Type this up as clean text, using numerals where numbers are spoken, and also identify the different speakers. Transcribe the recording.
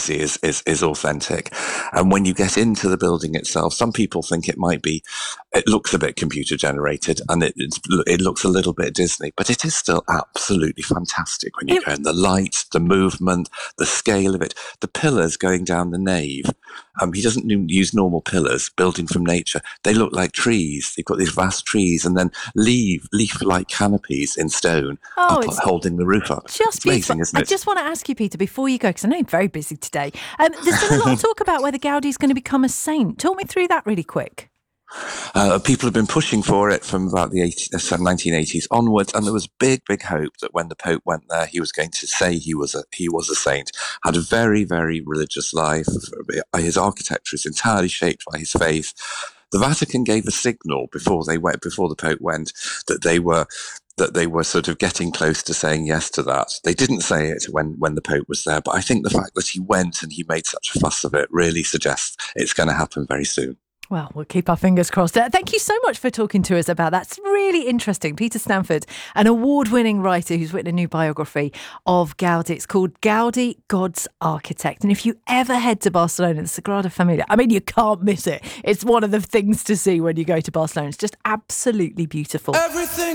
Speaker 1: privacy is authentic. And when you get into the building itself, some people think it looks a bit computer generated and it looks a little bit Disney, but it is still absolutely fantastic when you go in. The light, the movement, the scale of it, the pillars going down the nave. He doesn't use normal pillars, building from nature. They look like trees. They've got these vast trees and then leaf-like canopies in stone holding the roof up.
Speaker 2: Just
Speaker 1: it's amazing, isn't it?
Speaker 2: I just want to ask you, Peter, before you go, because I know you're very busy today. There's been a lot of talk about whether Gaudi's going to become a saint. Talk me through that really quick.
Speaker 1: People have been pushing for it from about the 1980s onwards, and there was big hope that when the Pope went there, he was going to say he was a saint. Had a very, very religious life. His architecture is entirely shaped by his faith. The Vatican gave a signal before the Pope went that they were sort of getting close to saying yes to that. They didn't say it when the Pope was there, but I think the fact that he went and he made such a fuss of it really suggests it's going to happen very soon.
Speaker 2: Well, we'll keep our fingers crossed. Thank you so much for talking to us about that. It's really interesting. Peter Stanford, an award-winning writer who's written a new biography of Gaudi. It's called Gaudi, God's Architect. And if you ever head to Barcelona, the Sagrada Familia, I mean, you can't miss it. It's one of the things to see when you go to Barcelona. It's just absolutely beautiful. Everything